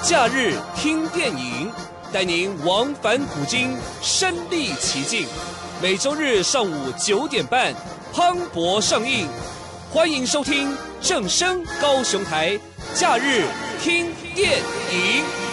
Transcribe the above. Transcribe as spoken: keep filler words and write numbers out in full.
假日听电影，带您往返古今，身临其境。每周日上午九点半，磅礴上映。欢迎收听正声高雄台假日听电影。